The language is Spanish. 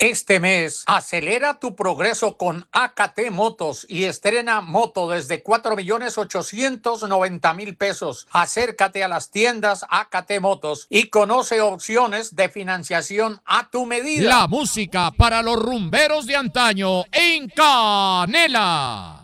Este mes, acelera tu progreso con AKT Motos y estrena moto desde 4.890.000 pesos. Acércate a las tiendas AKT Motos y conoce opciones de financiación a tu medida. La música para los rumberos de antaño en Canela.